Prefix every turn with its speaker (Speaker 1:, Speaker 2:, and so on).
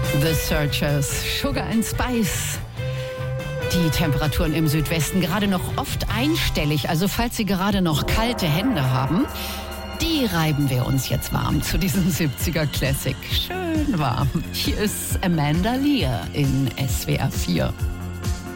Speaker 1: The Searchers, Sugar and Spice. Die Temperaturen im Südwesten gerade noch oft einstellig, also falls Sie gerade noch kalte Hände haben, die reiben wir uns jetzt warm zu diesem 70er Classic. Schön warm. Hier ist Amanda Lear in SWR 4.